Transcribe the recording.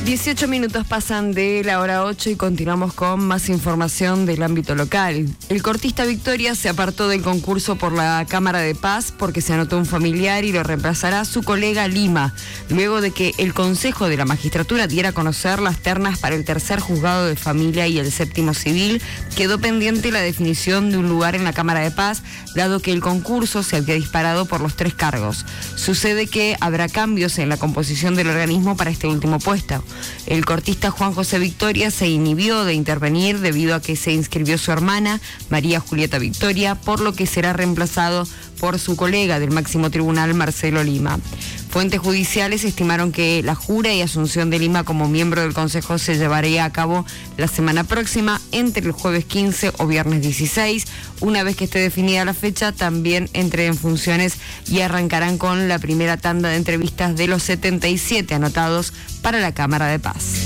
18 minutos pasan de la hora 8 y continuamos con más información del ámbito local. El cortista Victoria se apartó del concurso por la Cámara de Paz porque se anotó un familiar y lo reemplazará su colega Lima, luego de que el Consejo de la Magistratura diera a conocer las ternas para el tercer juzgado de familia y el séptimo civil. Quedó pendiente la definición de un lugar en la Cámara de Paz, dado que el concurso se había disparado por los 3 cargos. Sucede que habrá cambios en la composición del organismo para este último puesto. El cortista Juan José Victoria se inhibió de intervenir debido a que se inscribió su hermana, María Julieta Victoria, por lo que será reemplazado por su colega del máximo tribunal, Marcelo Lima. Fuentes judiciales estimaron que la jura y asunción de Lima como miembro del Consejo se llevaría a cabo la semana próxima, entre el jueves 15 o viernes 16. Una vez que esté definida la fecha, también entre en funciones y arrancarán con la primera tanda de entrevistas de los 77 anotados para la Cámara de Paz.